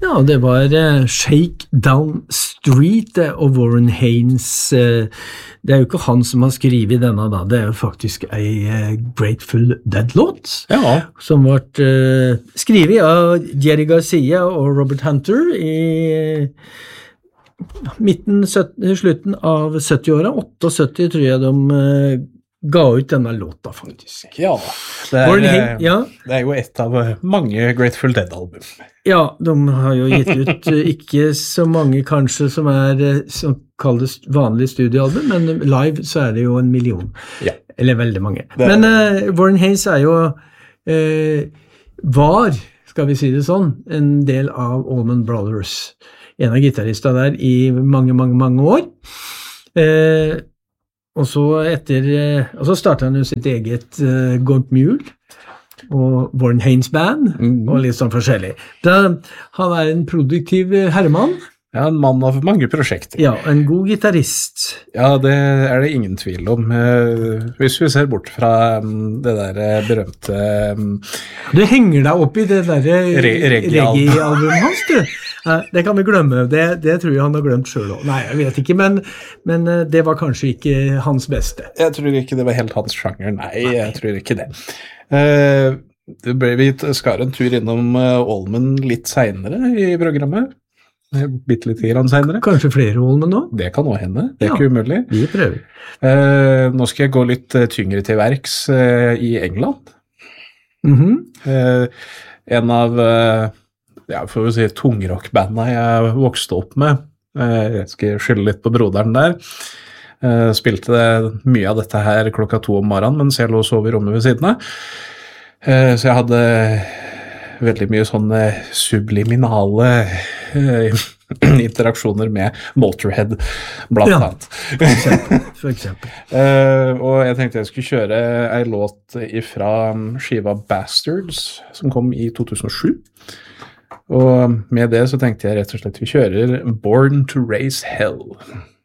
Ja, det var Shakedown Street og Warren Haynes. Det jo ikke han som har skrivet denne da, det jo faktisk en Grateful Dead-låt, som ble skrevet av Jerry Garcia og Robert Hunter i slutten av 70-åra, 78 tror jeg de ga ut denne låta faktisk. Ja, det jo et av mange Grateful Dead-album. Ja, de har jo gitt ut ikke så mange kanskje som som kalles vanlig studioalbum, men live så det jo 1 million. Ja. Eller veldig mange. Men Warren Haynes jo skal vi si det sånn, en del av Allman Brothers. En av gitarristene der i mange, mange, mange år. Og så startet han jo sitt eget Gaunt Mule og Warren Haynes Band og litt sånn forskjellig. Han en produktiv herremann. Ja, en mann av mange prosjekter. Ja, en god gitarrist. Ja, det det ingen tvil om. Hvis vi ser bort fra det der berømte... Du henger deg opp i det der reggae-albumet hans, du. Det kan vi glemme. Det tror jeg han har glemt selv også. Nei, jeg vet ikke, men det var kanskje ikke hans beste. Jeg tror ikke det var helt hans sjanger. Nei, jeg tror ikke det. Vi skal en tur innom Allman litt senere i programmet. Bitte litt grann senere. Kanskje flere Allman nå? Det kan også hende, det ikke umulig. Vi prøver. Nå skal jeg gå litt tyngre til verks i England. En av, får vi si, tungrockbandene jeg vokste opp med. Jeg skal skylde litt på broderen der. Spilte mye av dette her 2:00 om morgenen, mens jeg lå og sov i rommet ved siden av. Så jeg hadde veldig mye sånne subliminale interaksjoner med Motorhead blant annet. For eksempel. Og jeg tenkte jeg skulle kjøre en låt fra skiva Bastards, som kom i 2007. Og med det så tenkte jeg rett og slett vi kjører Born to Raise Hell.